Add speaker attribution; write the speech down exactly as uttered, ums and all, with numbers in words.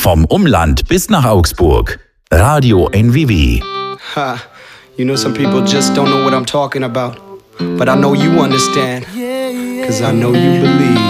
Speaker 1: Vom Umland bis nach Augsburg. Radio N W W.
Speaker 2: Ha, you know some people just don't know what I'm talking about. But I know you understand. Cause I know you believe.